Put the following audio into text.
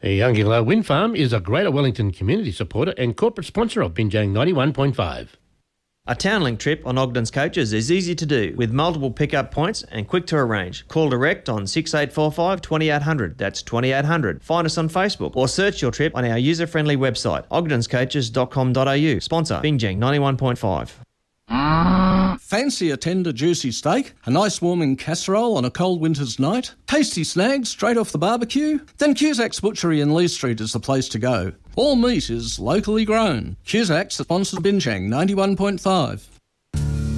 Younginglow Wind Farm is a Greater Wellington community supporter and corporate sponsor of Binjang 91.5. A Townlink trip on Ogden's Coaches is easy to do with multiple pickup points and quick to arrange. Call direct on 6845 2800. That's 2800. Find us on Facebook or search your trip on our user-friendly website, ogdenscoaches.com.au. Sponsor Binjang 91.5. Fancy a tender, juicy steak? A nice warming casserole on a cold winter's night? Tasty snags straight off the barbecue? Then Cusack's Butchery in Lee Street is the place to go. All meat is locally grown. Cusack's sponsors Binjang 91.5.